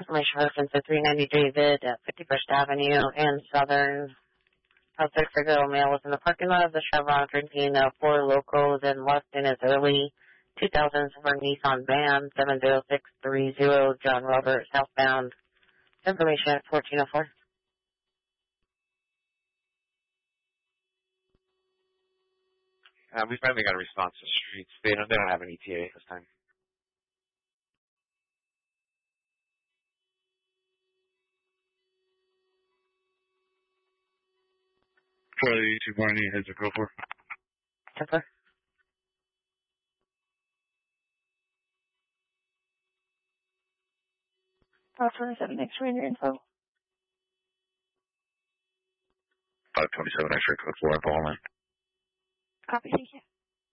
information reference at 390 David at 51st Avenue and Southern. A 6-year-old male was in the parking lot of the Chevron drinking 4 locals and left in his early 2000s for Nissan van 70630 John Robert southbound. Information at 1404. We finally got a response to streets. They don't have an ETA this time. Charlie 2 Barney, heads are go for. Temper. 527 X-ray in your info. 527 X-ray code 4, I'm following. Copy, thank you.